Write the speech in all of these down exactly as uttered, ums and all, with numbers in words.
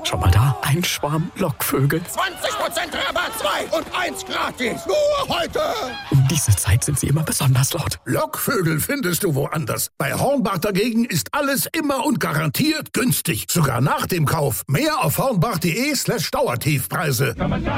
Schau mal da, ein Schwarm Lockvögel. zwanzig Prozent Rabatt, zwei und eins gratis. Nur heute. Um diese Zeit sind sie immer besonders laut. Lockvögel findest du woanders. Bei Hornbach dagegen ist alles immer und garantiert günstig. Sogar nach dem Kauf. Mehr auf hornbach.de slash Dauertiefpreise.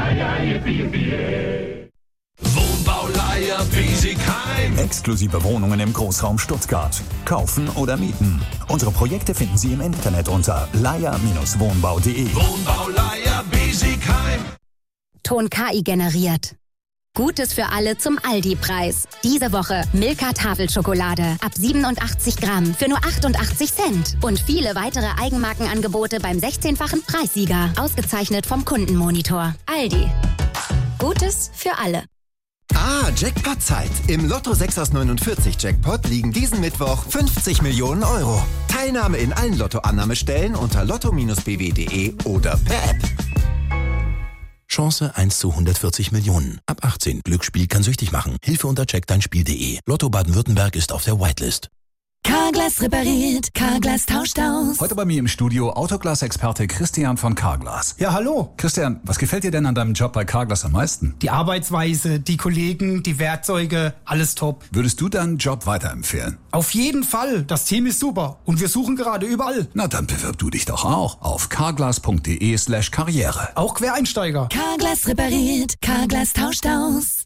Wohnbauleiher Biesigheim. Exklusive Wohnungen im Großraum Stuttgart. Kaufen oder mieten. Unsere Projekte finden Sie im Internet unter leier Bindestrich wohnbau punkt de. Wohnbauleiher Biesigheim. Ton K I generiert. Gutes für alle zum Aldi-Preis. Diese Woche Milka Tafelschokolade ab siebenundachtzig Gramm für nur achtundachtzig Cent. Und viele weitere Eigenmarkenangebote beim sechzehnfachen Preissieger. Ausgezeichnet vom Kundenmonitor. Aldi. Gutes für alle. Ah, Jackpot-Zeit. Im Lotto sechs aus neunundvierzig Jackpot liegen diesen Mittwoch fünfzig Millionen Euro. Teilnahme in allen Lottoannahmestellen unter lotto Bindestrich b w punkt de oder per App. Chance eins zu hundertvierzig Millionen. Ab achtzehn. Glücksspiel kann süchtig machen. Hilfe unter check dein Spiel punkt de. Lotto Baden-Württemberg ist auf der Whitelist. Carglass repariert, Carglass tauscht aus. Heute bei mir im Studio Autoglas-Experte Christian von Carglass. Ja, hallo. Christian, was gefällt dir denn an deinem Job bei Carglass am meisten? Die Arbeitsweise, die Kollegen, die Werkzeuge, alles top. Würdest du deinen Job weiterempfehlen? Auf jeden Fall. Das Team ist super und wir suchen gerade überall. Na, dann bewirb du dich doch auch auf carglass.de slash karriere. Auch Quereinsteiger. Carglass repariert, Carglass tauscht aus.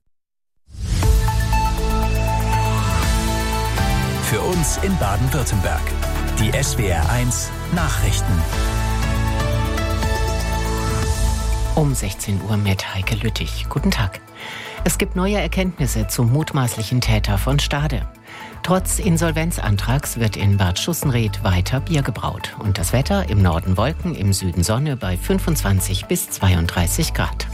Für uns in Baden-Württemberg. Die S W R eins Nachrichten. Um sechzehn Uhr mit Heike Lüttich. Guten Tag. Es gibt neue Erkenntnisse zum mutmaßlichen Täter von Stade. Trotz Insolvenzantrags wird in Bad Schussenried weiter Bier gebraut. Und das Wetter: im Norden Wolken, im Süden Sonne bei fünfundzwanzig bis zweiunddreißig Grad.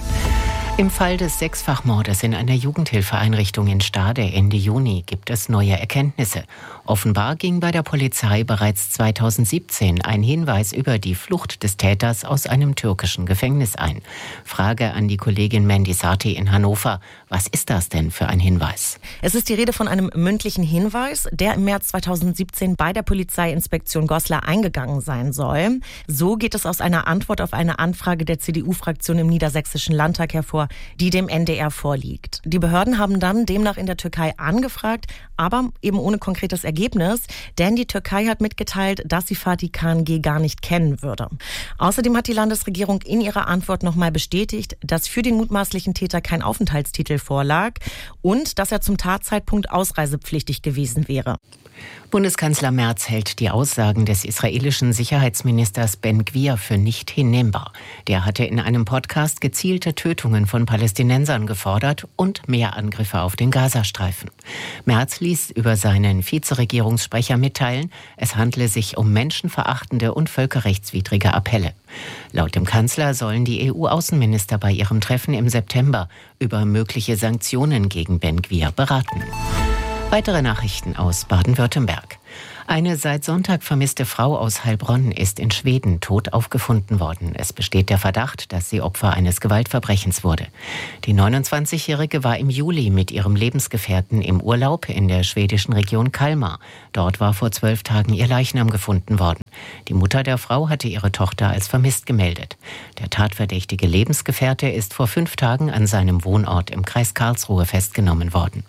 Im Fall des Sechsfachmordes in einer Jugendhilfeeinrichtung in Stade Ende Juni gibt es neue Erkenntnisse. Offenbar ging bei der Polizei bereits zweitausendsiebzehn ein Hinweis über die Flucht des Täters aus einem türkischen Gefängnis ein. Frage an die Kollegin Mandy Sati in Hannover. Was ist das denn für ein Hinweis? Es ist die Rede von einem mündlichen Hinweis, der im März zweitausendsiebzehn bei der Polizeiinspektion Goslar eingegangen sein soll. So geht es aus einer Antwort auf eine Anfrage der C D U-Fraktion im Niedersächsischen Landtag hervor, die dem N D R vorliegt. Die Behörden haben dann demnach in der Türkei angefragt, aber eben ohne konkretes Ergebnis, denn die Türkei hat mitgeteilt, dass sie Fatih Khan G. gar nicht kennen würde. Außerdem hat die Landesregierung in ihrer Antwort nochmal bestätigt, dass für den mutmaßlichen Täter kein Aufenthaltstitel vorlag und dass er zum Tatzeitpunkt ausreisepflichtig gewesen wäre. Bundeskanzler Merz hält die Aussagen des israelischen Sicherheitsministers Ben Gvir für nicht hinnehmbar. Der hatte in einem Podcast gezielte Tötungen von Palästinensern gefordert und mehr Angriffe auf den Gazastreifen. Merz ließ über seinen Vizeregierungssprecher mitteilen, es handle sich um menschenverachtende und völkerrechtswidrige Appelle. Laut dem Kanzler sollen die E U-Außenminister bei ihrem Treffen im September über mögliche Sanktionen gegen Ben Gvir beraten. Weitere Nachrichten aus Baden-Württemberg. Eine seit Sonntag vermisste Frau aus Heilbronn ist in Schweden tot aufgefunden worden. Es besteht der Verdacht, dass sie Opfer eines Gewaltverbrechens wurde. Die neunundzwanzigjährige war im Juli mit ihrem Lebensgefährten im Urlaub in der schwedischen Region Kalmar. Dort war vor zwölf Tagen ihr Leichnam gefunden worden. Die Mutter der Frau hatte ihre Tochter als vermisst gemeldet. Der tatverdächtige Lebensgefährte ist vor fünf Tagen an seinem Wohnort im Kreis Karlsruhe festgenommen worden.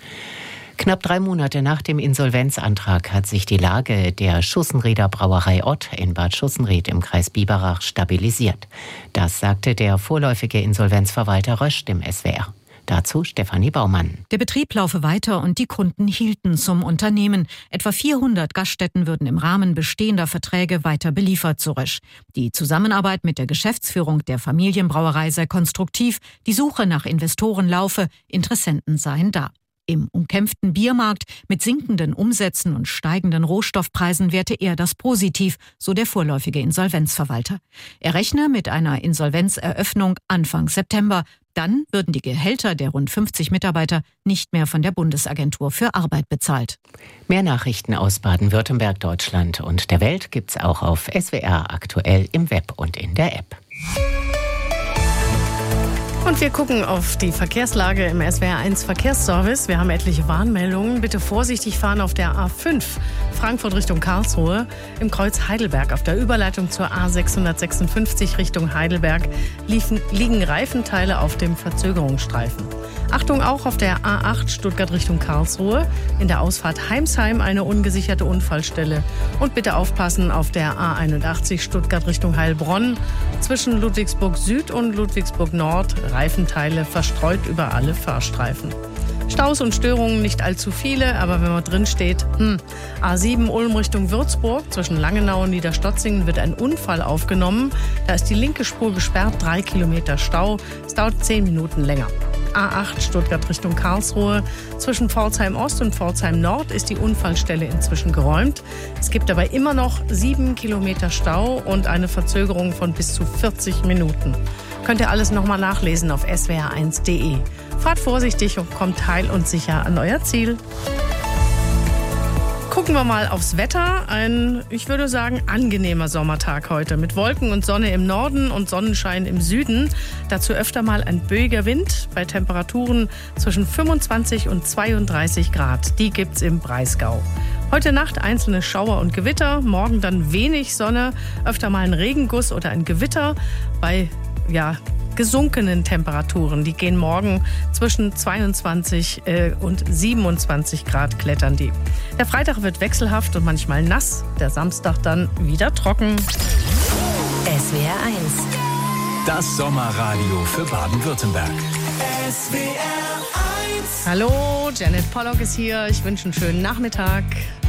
Knapp drei Monate nach dem Insolvenzantrag hat sich die Lage der Schussenrieder Brauerei Ott in Bad Schussenried im Kreis Biberach stabilisiert. Das sagte der vorläufige Insolvenzverwalter Rösch dem S W R. Dazu Stefanie Baumann. Der Betrieb laufe weiter und die Kunden hielten zum Unternehmen. Etwa vierhundert Gaststätten würden im Rahmen bestehender Verträge weiter beliefert, so Rösch. Die Zusammenarbeit mit der Geschäftsführung der Familienbrauerei sei konstruktiv, die Suche nach Investoren laufe, Interessenten seien da. Im umkämpften Biermarkt mit sinkenden Umsätzen und steigenden Rohstoffpreisen werte er das positiv, so der vorläufige Insolvenzverwalter. Er rechne mit einer Insolvenzeröffnung Anfang September. Dann würden die Gehälter der rund fünfzig Mitarbeiter nicht mehr von der Bundesagentur für Arbeit bezahlt. Mehr Nachrichten aus Baden-Württemberg, Deutschland und der Welt gibt's auch auf S W R aktuell im Web und in der App. Und wir gucken auf die Verkehrslage im S W R eins Verkehrsservice. Wir haben etliche Warnmeldungen. Bitte vorsichtig fahren auf der A fünf Frankfurt Richtung Karlsruhe, im Kreuz Heidelberg. Auf der Überleitung zur A sechshundertsechsundfünfzig Richtung Heidelberg liefen, liegen Reifenteile auf dem Verzögerungsstreifen. Achtung auch auf der A acht Stuttgart Richtung Karlsruhe, in der Ausfahrt Heimsheim eine ungesicherte Unfallstelle. Und bitte aufpassen auf der A einundachtzig Stuttgart Richtung Heilbronn, zwischen Ludwigsburg Süd und Ludwigsburg Nord, Reifenteile verstreut über alle Fahrstreifen. Staus und Störungen nicht allzu viele, aber wenn man drin steht, hm, A sieben Ulm Richtung Würzburg, zwischen Langenau und Niederstotzingen wird ein Unfall aufgenommen. Da ist die linke Spur gesperrt, drei Kilometer Stau. Es dauert zehn Minuten länger. A acht Stuttgart Richtung Karlsruhe. Zwischen Pforzheim Ost und Pforzheim Nord ist die Unfallstelle inzwischen geräumt. Es gibt aber immer noch sieben Kilometer Stau und eine Verzögerung von bis zu vierzig Minuten. Könnt ihr alles nochmal nachlesen auf s w r eins punkt d e. Fahrt vorsichtig und kommt heil und sicher an euer Ziel. Gucken wir mal aufs Wetter. Ein, ich würde sagen, angenehmer Sommertag heute. Mit Wolken und Sonne im Norden und Sonnenschein im Süden. Dazu öfter mal ein böiger Wind bei Temperaturen zwischen fünfundzwanzig und zweiunddreißig Grad. Die gibt's im Breisgau. Heute Nacht einzelne Schauer und Gewitter. Morgen dann wenig Sonne, öfter mal ein Regenguss oder ein Gewitter bei, ja, gesunkenen Temperaturen. Die gehen morgen zwischen zweiundzwanzig äh, und siebenundzwanzig Grad klettern die. Der Freitag wird wechselhaft und manchmal nass. Der Samstag dann wieder trocken. S W R eins. Das Sommerradio für Baden-Württemberg. S W R eins. Hallo, Janet Pollock ist hier. Ich wünsche einen schönen Nachmittag.